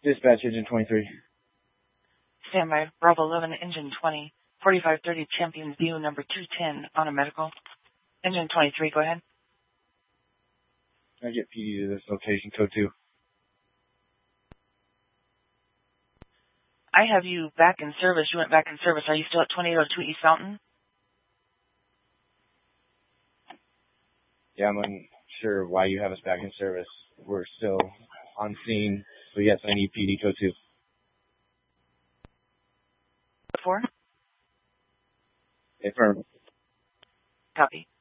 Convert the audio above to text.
Dispatch, Engine 23. Standby, Bravo 11, Engine 20, 4530 Champions View, number 210, on a medical. Engine 23, go ahead. Can I get PD to this location, code 2? I have you back in service. You went back in service. Are you still at 2802 East Fountain? Yeah, I'm unsure why you have us back in service. We're still on scene, so yes, I need PD code 2. 4? Affirm. Copy.